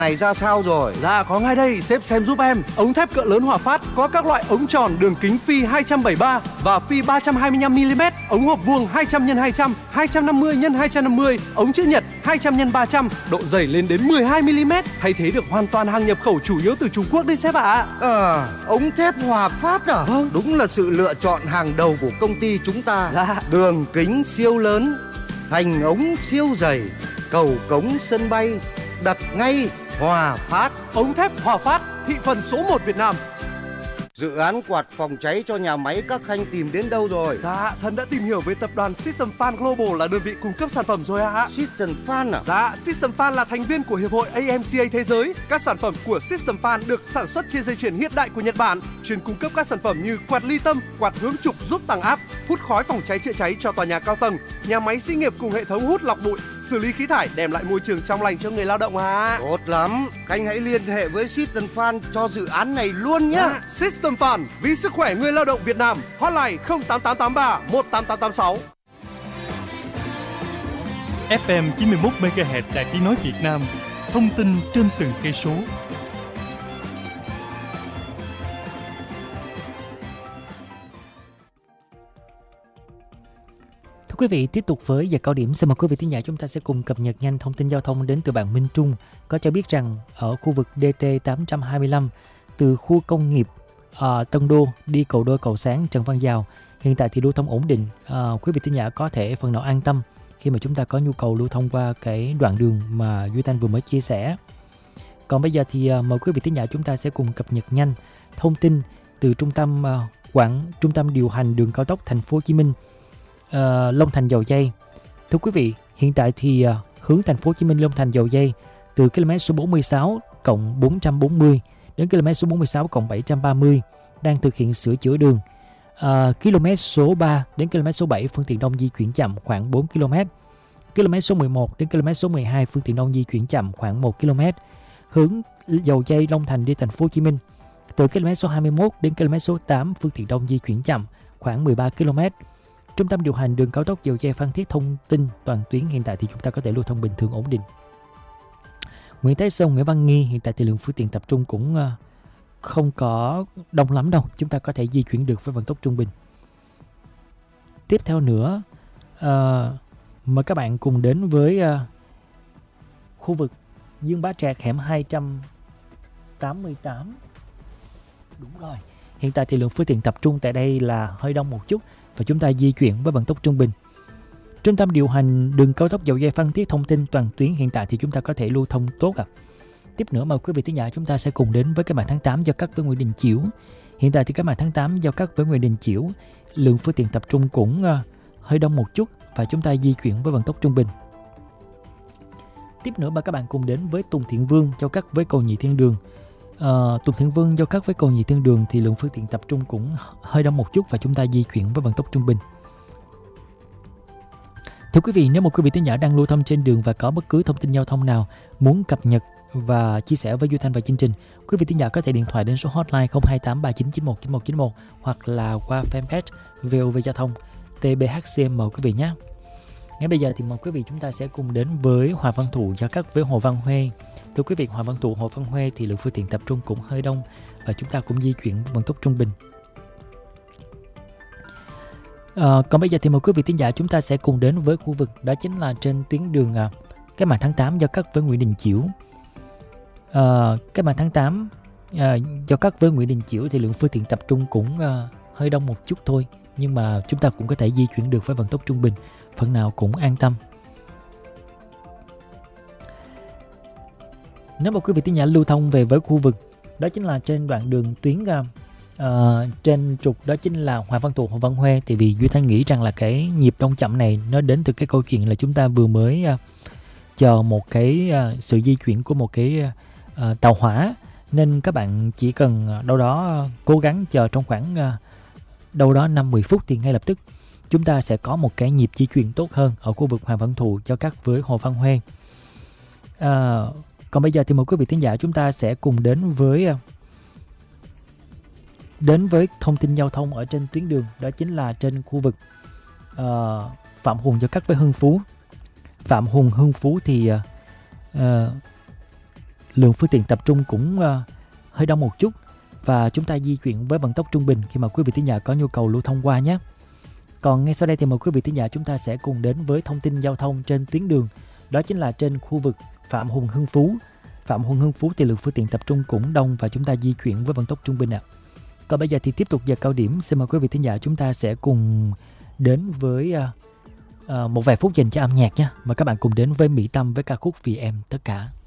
này ra sao rồi? Dạ có ngay đây, sếp xem giúp em. Ống thép cỡ lớn Hòa Phát có các loại ống tròn đường kính phi 273 và phi 325mm, ống hộp vuông 200x200, 250x250, ống chữ nhật 200x300, độ dày lên đến 12mm, thay thế được hoàn toàn hàng nhập khẩu chủ yếu từ Trung Quốc đấy sếp ạ. Ống thép Hòa Phát à? Vâng. Đúng là sự lựa chọn hàng đầu của công ty chúng ta. Dạ. Đường kính siêu lớn, thành ống siêu dày, cầu cống sân bay, đặt ngay Hòa Phát. Ống thép Hòa Phát, thị phần số 1 Việt Nam. Dự án quạt phòng cháy cho nhà máy các khanh tìm đến đâu rồi? Dạ, Thần đã tìm hiểu về tập đoàn System Fan Global là đơn vị cung cấp sản phẩm rồi ạ. System Fan à? Dạ, System Fan là thành viên của Hiệp hội AMCA Thế giới. Các sản phẩm của System Fan được sản xuất trên dây chuyền hiện đại của Nhật Bản, chuyên cung cấp các sản phẩm như quạt ly tâm, quạt hướng trục giúp tăng áp, hút khói phòng cháy chữa cháy cho tòa nhà cao tầng, nhà máy xí nghiệp cùng hệ thống hút lọc bụi, xử lý khí thải, đem lại môi trường trong lành cho người lao động ạ. Tốt lắm, Khanh hãy liên hệ với System Fan cho dự án này luôn nhé. System Fan, vì sức khỏe người lao động Việt Nam. Hotline 08883 18886. FM 91 MHz Đài Tiếng nói Việt Nam. Thông tin trên từng cây số. Thưa quý vị, tiếp tục với giờ cao điểm, xin mời quý vị thính giả chúng ta sẽ cùng cập nhật nhanh thông tin giao thông đến từ bạn Minh Trung. Có cho biết rằng ở khu vực DT 825 từ khu công nghiệp Tân Đô đi cầu Đôi Cầu Sáng Trần Văn Dào, hiện tại thì lưu thông ổn định. Quý vị thính giả có thể phần nào an tâm khi mà chúng ta có nhu cầu lưu thông qua cái đoạn đường mà Duy Thanh vừa mới chia sẻ. Còn bây giờ thì mời quý vị thính giả chúng ta sẽ cùng cập nhật nhanh thông tin từ trung tâm điều hành đường cao tốc Thành phố Hồ Chí Minh Long Thành Dầu Giây. Thưa quý vị, hiện tại thì hướng Thành phố Hồ Chí Minh Long Thành Dầu Giây từ km số 46 cộng 440 đến km số 46 cộng 730 đang thực hiện sửa chữa đường. Km số 3 đến km số 7 phương tiện đông di chuyển chậm khoảng 4 km. Km số 11 đến km số 12 phương tiện đông di chuyển chậm khoảng 1 km. Hướng Dầu Giây Long Thành đi Thành phố Hồ Chí Minh từ km số 21 đến km số 8 phương tiện đông di chuyển chậm khoảng 13 km. Trung tâm điều hành đường cao tốc Dầu Giây Phan Thiết thông tin toàn tuyến hiện tại thì chúng ta có thể lưu thông bình thường ổn định. Nguyễn Thái Sơn, Nguyễn Văn Nghi, hiện tại thì lượng phương tiện tập trung cũng không có đông lắm đâu, chúng ta có thể di chuyển được với vận tốc trung bình. Tiếp theo nữa, mời các bạn cùng đến với khu vực Dương Bá Trạc hẻm 288. Đúng rồi, hiện tại thì lượng phương tiện tập trung tại đây là hơi đông một chút và chúng ta di chuyển với vận tốc trung bình. Trung tâm điều hành đường cao tốc Dầu Giây Phan Thiết thông tin toàn tuyến hiện tại thì chúng ta có thể lưu thông tốt ạ. Tiếp nữa mời quý vị thính giả chúng ta sẽ cùng đến với cái màn tháng 8 giao cắt với Nguyễn Đình Chiểu. Hiện tại thì cái màn tháng 8 giao cắt với Nguyễn Đình Chiểu, lượng phương tiện tập trung cũng hơi đông một chút và chúng ta di chuyển với vận tốc trung bình. Tiếp nữa mời các bạn cùng đến với Tùng Thiện Vương giao cắt với cầu Nhị Thiên Đường. Tùng Thiện Vương giao cắt với cầu Nhị Thiên Đường thì lượng phương tiện tập trung cũng hơi đông một chút và chúng ta di chuyển với vận tốc trung bình. Thưa quý vị, nếu một quý vị thính giả đang lưu thông trên đường và có bất cứ thông tin giao thông nào muốn cập nhật và chia sẻ với Duy Thanh và chương trình, quý vị thính giả có thể điện thoại đến số hotline 0283991991 hoặc là qua fanpage VOV Giao thông TBHCM mời quý vị nhé. Ngay bây giờ thì mời quý vị chúng ta sẽ cùng đến với Hòa Văn Thụ giao cắt với Hồ Văn Huê. Thưa quý vị, Hòa Văn Thụ, Hồ Văn Huê thì lượng phương tiện tập trung cũng hơi đông và chúng ta cũng di chuyển với vận tốc trung bình. Còn bây giờ thì mời quý vị thính giả chúng ta sẽ cùng đến với khu vực đó chính là trên tuyến đường cái màn tháng 8 giao cắt với Nguyễn Đình Chiểu. Cái màn tháng 8 giao cắt với Nguyễn Đình Chiểu thì lượng phương tiện tập trung cũng hơi đông một chút thôi, nhưng mà chúng ta cũng có thể di chuyển được với vận tốc trung bình, phần nào cũng an tâm. Nếu mà quý vị thính giả lưu thông về với khu vực đó chính là trên đoạn đường tuyến trên trục đó chính là Hòa Văn Thụ, Hồ Văn Huê, thì vì Duy Thanh nghĩ rằng là cái nhịp đông chậm này nó đến từ cái câu chuyện là chúng ta vừa mới chờ một cái sự di chuyển của một cái tàu hỏa, nên các bạn chỉ cần đâu đó cố gắng chờ trong khoảng đâu đó 5-10 phút thì ngay lập tức chúng ta sẽ có một cái nhịp di chuyển tốt hơn ở khu vực Hòa Văn Thụ giao cắt với Hồ Văn Huê. Còn bây giờ thì mời quý vị thính giả chúng ta sẽ cùng đến với thông tin giao thông ở trên tuyến đường, đó chính là trên khu vực Phạm Hùng giao cắt với Hưng Phú. Phạm Hùng Hưng Phú thì lượng phương tiện tập trung cũng hơi đông một chút, và chúng ta di chuyển với vận tốc trung bình khi mà quý vị thính giả có nhu cầu lưu thông qua nhé. Còn ngay sau đây thì mời quý vị thính giả chúng ta sẽ cùng đến với thông tin giao thông trên tuyến đường. Đó chính là trên khu vực Phạm Hùng Hưng Phú. Phạm Hùng Hưng Phú thì lượng phương tiện tập trung cũng đông và chúng ta di chuyển với vận tốc trung bình ạ. Còn bây giờ thì tiếp tục giờ cao điểm, xin mời quý vị thính giả chúng ta sẽ cùng đến với một vài phút dành cho âm nhạc nha. Mời các bạn cùng đến với Mỹ Tâm với ca khúc Vì Em Tất Cả.